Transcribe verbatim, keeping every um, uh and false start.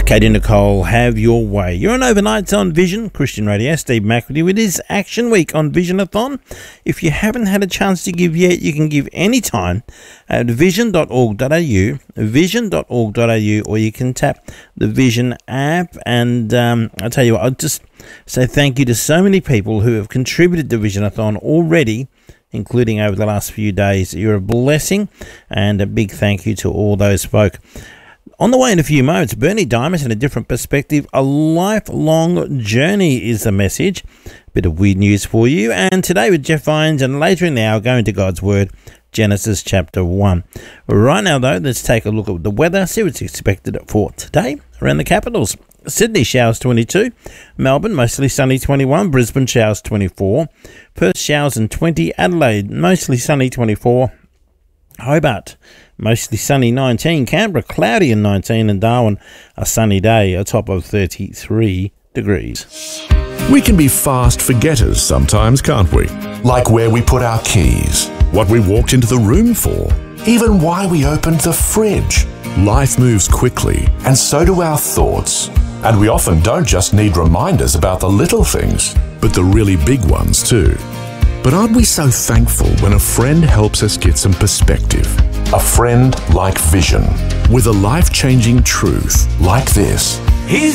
Katie Nicole, have your way. You're on Overnights on Vision, Christian Radio. Steve McAfee with his Action Week on Visionathon. If you haven't had a chance to give yet, you can give anytime at vision dot org dot a u, vision dot org dot a u, or you can tap the Vision app. And um, I'll tell you what, I'll just say thank you to so many people who have contributed to Visionathon already, including over the last few days. You're a blessing, and a big thank you to all those folk. On the way in a few moments, Bernie Diamond and a different perspective. A lifelong journey is the message. Bit of weird news for you. And today with Jeff Vines, and later in the hour, going to God's Word, Genesis chapter one. Right now, though, let's take a look at the weather, see what's expected for today around the capitals. Sydney showers twenty-two, Melbourne mostly sunny twenty-one, Brisbane showers twenty-four, Perth showers and twenty, Adelaide mostly sunny twenty-four, Hobart mostly sunny nineteen, Canberra cloudy and nineteen, and Darwin a sunny day, a top of thirty-three degrees. We can be fast forgetters sometimes, can't we? Like where we put our keys, What we walked into the room for. even why we opened the fridge. Life moves quickly. And so do our thoughts. And we often don't just need reminders about the little things. But the really big ones too. But aren't we so thankful when a friend helps us get some perspective? A friend like Vision. With a life-changing truth. Like this. He's